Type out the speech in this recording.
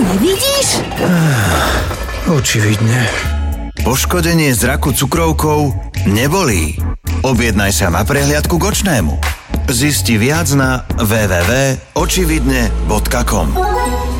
Nevidíš? Očividne. Poškodenie zraku cukrovkou nebolí. Objednaj sa na prehliadku k očnému. Zisti viac na www.očividne.com.